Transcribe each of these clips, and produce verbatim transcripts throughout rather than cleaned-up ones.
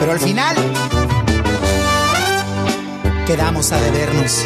Pero al final quedamos a debernos.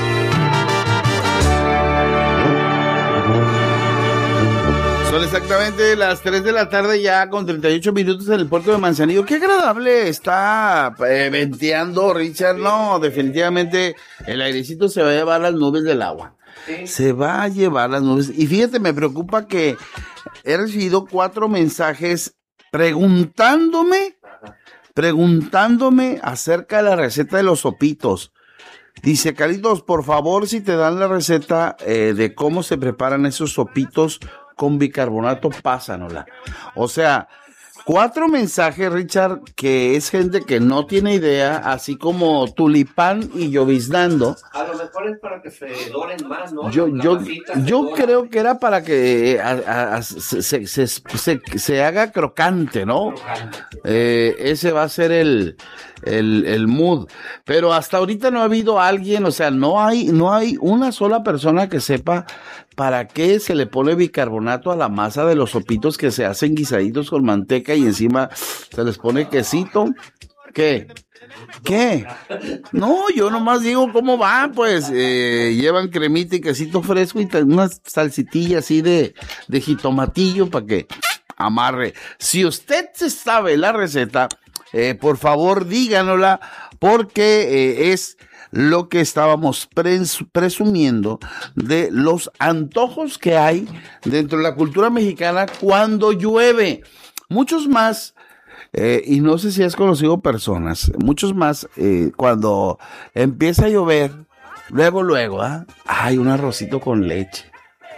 Son exactamente las tres de la tarde ya con treinta y ocho minutos en el puerto de Manzanillo. Qué agradable está eh, venteando, Richard. No, definitivamente el airecito se va a llevar las nubes del agua. Sí. Se va a llevar las nubes. Y fíjate, me preocupa que he recibido cuatro mensajes preguntándome, preguntándome acerca de la receta de los sopitos. Dice, Carlitos, por favor, si te dan la receta eh, de cómo se preparan esos sopitos con bicarbonato, pásanosla. O sea, cuatro mensajes, Richard, que es gente que no tiene idea, así como Tulipán y Lloviznando. A lo mejor es para que se doren más, ¿no? Yo, yo, yo creo que era para que a, a, a, se, se, se, se, se haga crocante, ¿no? Crocante. Eh, ese va a ser el, el, el mood. Pero hasta ahorita no ha habido alguien, o sea, no hay, no hay una sola persona que sepa para qué se le pone bicarbonato a la masa de los sopitos que se hacen guisaditos con manteca y encima se les pone quesito. ¿Qué? ¿Qué? No, yo nomás digo cómo va, pues, eh, llevan cremita y quesito fresco y una salsitilla así de, de jitomatillo para que amarre. Si usted se sabe la receta, eh, por favor díganosla, porque eh, es lo que estábamos pres- presumiendo de los antojos que hay dentro de la cultura mexicana cuando llueve. Muchos más, eh, y no sé si has conocido personas, muchos más, eh, cuando empieza a llover, luego, luego, ¿ah? Hay un arrocito con leche.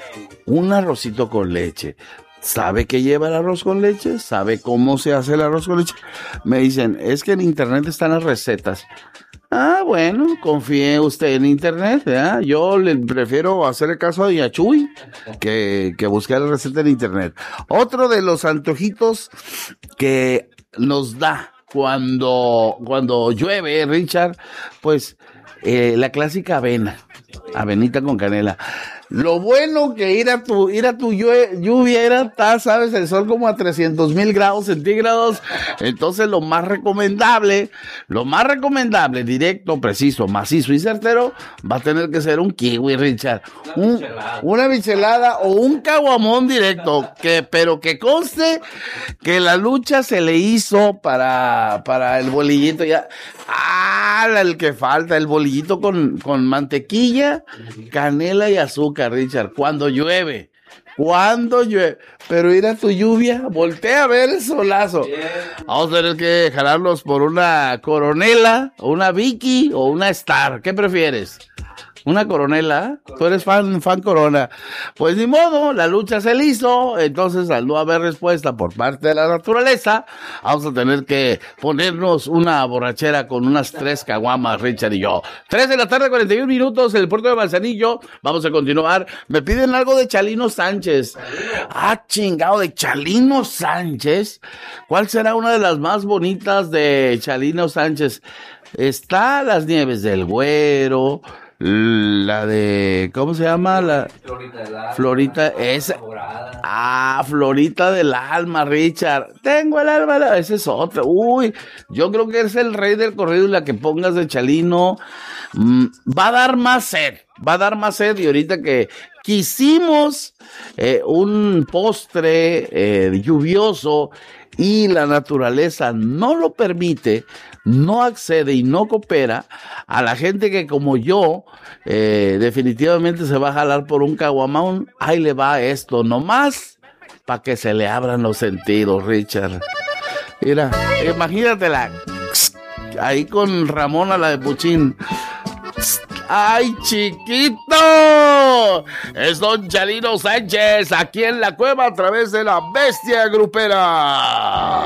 Un arrocito con leche. ¿Sabe qué lleva el arroz con leche? ¿Sabe cómo se hace el arroz con leche? Me dicen, es que en internet están las recetas. Ah, bueno, confíe usted en internet, ¿verdad? Yo le prefiero hacer caso a Doña Chuy que, que buscar la receta en internet. Otro de los antojitos que nos da cuando, cuando llueve, Richard, pues eh, la clásica avena, avenita con canela. Lo bueno que ir a tu, ir a tu lluvia era, está, sabes, el sol como a trescientos mil grados centígrados. Entonces lo más recomendable, lo más recomendable, directo, preciso, macizo y certero, va a tener que ser un kiwi, Richard. Un, una michelada o un caguamón directo, que, pero que conste que la lucha se le hizo para, para el bolillito ya. Ah, el que falta, el bolillito con, con mantequilla, canela y azúcar, Richard, cuando llueve, cuando llueve, pero ir a tu lluvia, voltea a ver el solazo. Vamos a tener que jalarlos por una Coronela, o una Vicky, o una Star, ¿qué prefieres? Una Coronela, tú eres fan, fan Corona. Pues ni modo, la lucha se le hizo, entonces al no haber respuesta por parte de la naturaleza, vamos a tener que ponernos una borrachera con unas tres caguamas, Richard y yo. Tres de la tarde, cuarenta y un minutos, en el puerto de Manzanillo, vamos a continuar. Me piden algo de Chalino Sánchez. Ah, chingado, de Chalino Sánchez. ¿Cuál será una de las más bonitas de Chalino Sánchez? Está Las Nieves del Güero, la de, ¿cómo se llama? La Florita del Alma. Florita, esa. Ah, Florita del Alma, Richard. Tengo el alma, ese es otro. Uy, yo creo que es el rey del corrido y la que pongas de Chalino. Mm, va a dar más sed, va a dar más sed. Y ahorita que quisimos eh, un postre eh, lluvioso y la naturaleza no lo permite, no accede y no coopera, a la gente que como yo eh, definitivamente se va a jalar por un caguamón, ahí le va esto nomás para que se le abran los sentidos, Richard. Mira, imagínatela ahí con Ramona, la de Puchín. ¡Ay, chiquito! Es don Chalino Sánchez, aquí en la cueva a través de La Bestia Grupera.